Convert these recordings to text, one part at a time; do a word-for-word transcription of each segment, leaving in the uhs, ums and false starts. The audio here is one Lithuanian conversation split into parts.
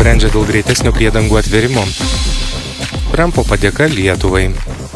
sprendžia dėl greitesnio priedangų atvėrimo. Trumpo padėka Lietuvai.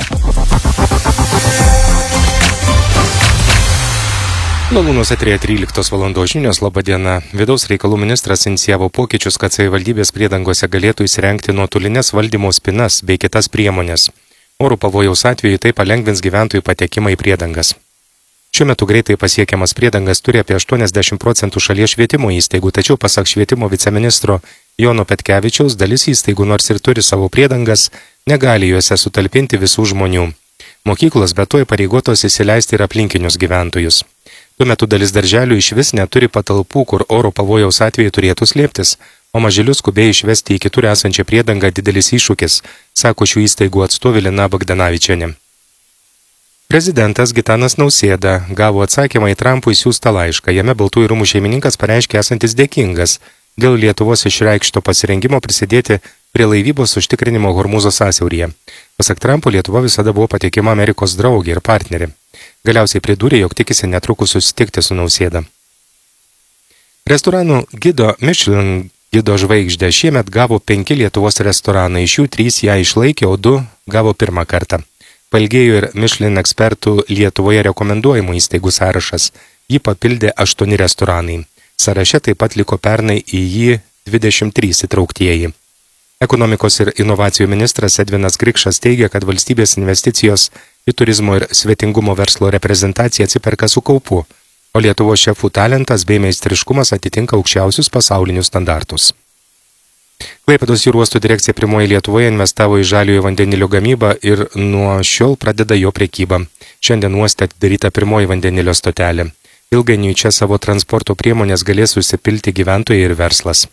Malūnus eteryje tryliktos valandos žinios, laba diena. Vidaus reikalų ministras inicijavo pokyčius, kad savivaldybės priedangose galėtų įsirengti nuotolinės valdymo spinas bei kitas priemonės. Oro pavojaus atveju tai palengvins gyventojų patekimą į priedangas. Šiuo metu greitai pasiekiamas priedangas turi apie aštuoniasdešimt procentų šalies švietimo įstaigų, tačiau pasak švietimo viceministro Jono Petkevičiaus dalis įstaigų, nors ir turi savo priedangas, negali juose sutalpinti visų žmonių. Mokyklos be to įpareigotos įsileisti ir aplinkinius gyventojus. Tuo metu dalis darželių iš vis neturi patalpų, kur oro pavojaus atveju turėtų slėptis, o maželius skubiai išvesti į kitur esančią priedangą didelis iššūkis, sako šių įstaigų atstovė Lina Bagdanavičienė. Prezidentas Gitanas Nausėda gavo atsakymą į Trumpui siųstą laišką. Jame Baltųjų rūmų šeimininkas pareiškė esantis dėkingas dėl Lietuvos išreikšto pasirengimo prisidėti prie laivybos užtikrinimo Hormūzo sąsiauryje. Pasak Trumpo, Lietuva visada buvo patikima Amerikos draugė ir partnerė. Galiausiai pridūrė, jog tikisi netrukus susitikti su Nausėda. Restoranų gido Michelin gido žvaigždę šiemet gavo penki Lietuvos restoranai, iš jų trys ją išlaikė, o du gavo pirmą kartą. Pailgėjo ir Michelin ekspertų Lietuvoje rekomenduojamų įstaigų sąrašas. Jį papildė aštuoni restoranai. Sąraše taip pat liko pernai į jį dvidešimt trys įtrauktieji. Ekonomikos ir inovacijų ministras Edvinas Grikšas teigia, kad valstybės investicijos į turizmo ir svetingumo verslo reprezentaciją atsiperka su kaupu, o Lietuvos šefų talentas bei meistriškumas atitinka aukščiausius pasaulinius standartus. Klaipėdos jūrų uostų direkcija pirmoji Lietuvoje investavo į žaliojo vandenilio gamybą ir nuo šiol pradeda jo prekybą. Šiandien uoste atidaryta pirmoji vandenilio stotelė. Ilgainiui čia savo transporto priemonės galės susipilti gyventojai ir verslas.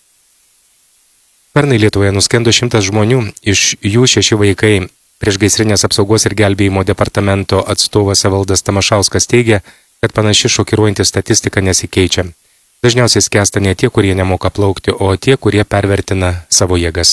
Pernai Lietuvoje nuskendo šimtas žmonių, iš jų šeši vaikai. Priešgaisrinės apsaugos ir gelbėjimo departamento atstovas Evaldas Tamašauskas teigia, kad panaši šokiruojanti statistika nesikeičia. Dažniausiai skęsta ne tie, kurie nemoka plaukti, o tie, kurie pervertina savo jėgas.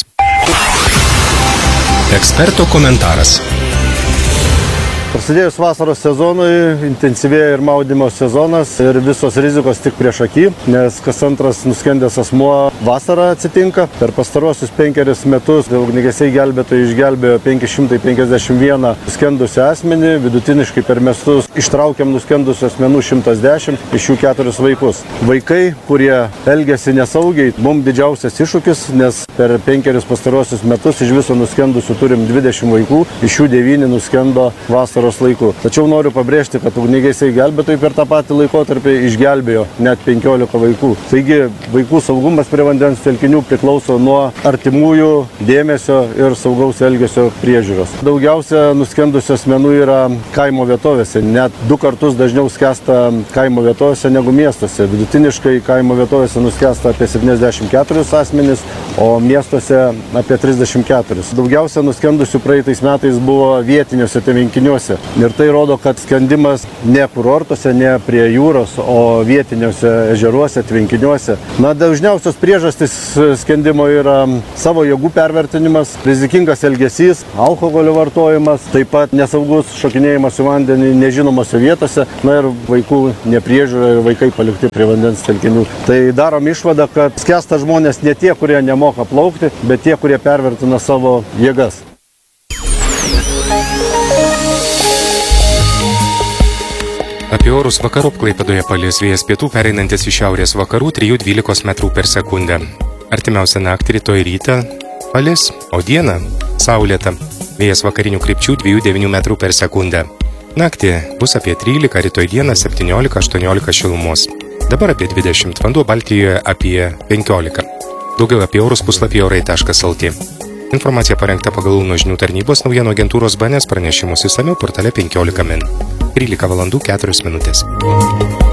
Eksperto komentaras. Prasidėjus vasaros sezonui, intensyvėja ir maudymo sezonas ir visos rizikos tik prieš akį, nes kas antras nuskendęs asmuo vasarą atsitinka. Per pastaruosius penkerius metus ugniagesiai gelbėtojai išgelbėjo penki šimtai penkiasdešimt vieną nuskendusią asmenį, vidutiniškai per metus ištraukiam nuskendusių asmenų šimtas dešimt, iš jų keturis vaikus. Vaikai, kurie elgiasi nesaugiai, mums didžiausias iššūkis, nes per penkerius pastaruosius metus iš viso nuskendusių turim dvidešimt vaikų, iš jų devyni nuskendo vasaros laiku. Tačiau noriu pabrėžti, kad ugniagesiai gelbėtojai per tą patį laikotarpį išgelbėjo net penkiolika vaikų. Taigi vaikų saugumas prie vandens telkinių priklauso nuo artimųjų dėmesio ir saugaus elgesio priežiūros. Daugiausia nuskendusių asmenų yra kaimo vietovėse, net du kartus dažniau skęsta kaimo vietovėse negu miestuose. Vidutiniškai kaimo vietovėse nuskęsta apie septyniasdešimt keturis asmenys, o miestuose apie trisdešimt keturis. Daugiausia nuskendusių praeitais metais buvo vietiniuose tvenkiniuose. Ir tai rodo, kad skendimas ne kurortuose, ne prie jūros, o vietiniuose ežeruose, tvenkiniuose. Na, dažniausios priežastys skendimo yra savo jėgų pervertinimas, rizikingas elgesys, alkoholio vartojimas, taip pat nesaugus šokinėjimas į vandenį nežinomose vietose, na ir vaikų nepriežiūra ir vaikai palikti prie vandens telkinių. Tai darom išvadą, kad skęsta žmonės ne tie, kurie nemoka plaukti, bet tie, kurie pervertina savo jėgas. Apie orus vakarop Klaipėdoje palis vėjas pietų pereinantis į šiaurės vakarų trijų dvylikos metrų per sekundę. Artimiausią naktį rytoj rytą palis, o dieną saulėta. Vėjas vakarinių krypčių dviejų devynių metrų per sekundę. Naktį bus apie trylika, rytoj dieną septyniolika aštuoniolika šilumos. Dabar apie dvidešimt, vanduo Baltijoje apie penkiolika. Daugiau apie orus puslapyje orai taškas lt. Informacija parengta pagal Launo žinių tarnybos naujienų agentūros B N S pranešimus išsamiau portale penkiolika min. trylika valandų keturios minutės.